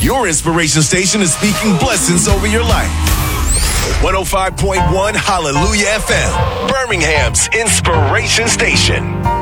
Your inspiration station is speaking blessings over your life. 105.1 Hallelujah FM, Birmingham's inspiration station.